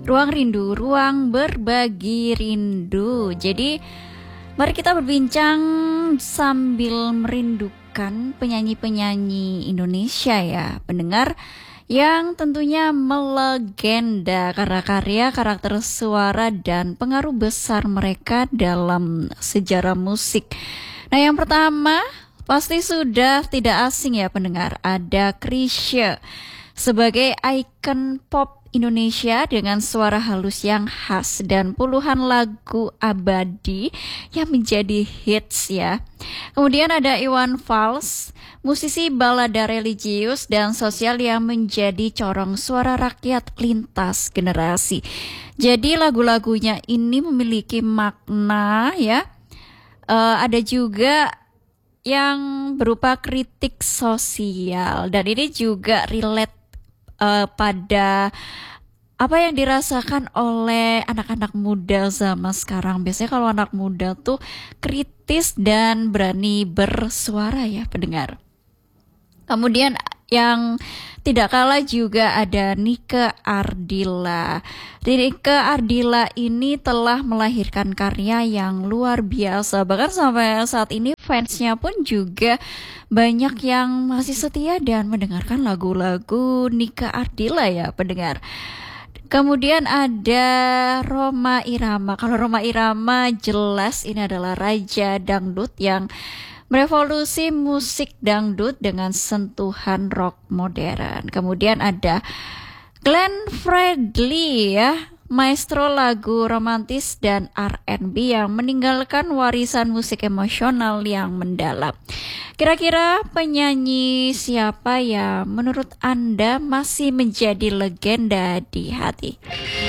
Ruang Rindu, ruang berbagi rindu. Jadi mari kita berbincang sambil merindukan penyanyi-penyanyi Indonesia ya, pendengar, yang tentunya melegenda karena karya, karakter suara, dan pengaruh besar mereka dalam sejarah musik. Nah, yang pertama pasti sudah tidak asing ya pendengar, ada Chrisye sebagai ikon pop Indonesia dengan suara halus yang khas dan puluhan lagu abadi yang menjadi hits ya. Kemudian ada Iwan Fals, musisi balada religius dan sosial yang menjadi corong suara rakyat lintas generasi. Jadi lagu-lagunya ini memiliki makna ya. Ada juga yang berupa kritik sosial dan ini juga relate pada apa yang dirasakan oleh anak-anak muda zaman sekarang. Biasanya kalau anak muda tuh kritis dan berani bersuara ya pendengar. Kemudian yang tidak kalah juga ada Nike Ardilla. Nike Ardilla ini telah melahirkan karya yang luar biasa. Bahkan sampai saat ini fansnya pun juga banyak yang masih setia dan mendengarkan lagu-lagu Nike Ardilla ya pendengar. Kemudian ada Rhoma Irama. Kalau Rhoma Irama jelas ini adalah raja dangdut yang merevolusi musik dangdut dengan sentuhan rock modern. Kemudian ada Glenn Fredly ya, maestro lagu romantis dan R&B yang meninggalkan warisan musik emosional yang mendalam. Kira-kira penyanyi siapa yang menurut Anda masih menjadi legenda di hati?